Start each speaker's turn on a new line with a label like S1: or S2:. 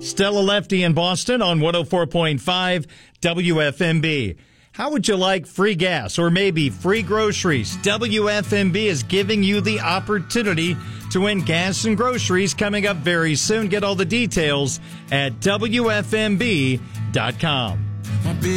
S1: Stella Lefty in Boston on 104.5 WFMB. How would you like free gas or maybe free groceries? WFMB is giving you the opportunity to win gas and groceries coming up very soon. Get all the details at WFMB.com.